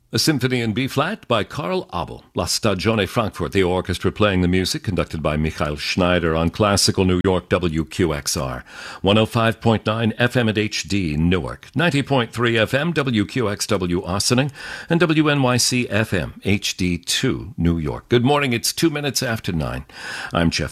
A symphony in B-flat by Karl Abel. La Stagione Frankfurt, the orchestra playing the music, conducted by Michael Schneider on Classical New York WQXR. 105.9 FM at HD Newark, 90.3 FM WQXW Ossining, and WNYC FM HD2 New York. Good morning, it's 2 minutes after 9. I'm Jeff